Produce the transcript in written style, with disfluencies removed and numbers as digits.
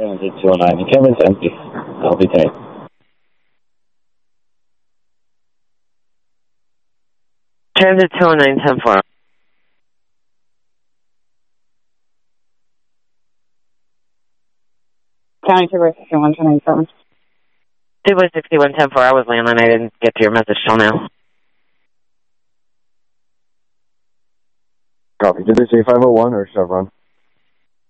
Transit 209. The cabin's empty. I'll be tight. Transit 209, 10-4. County 261, 297. 261, 10-4. I was landline. I didn't get to your message till now. Copy. Did they say 501 or Chevron?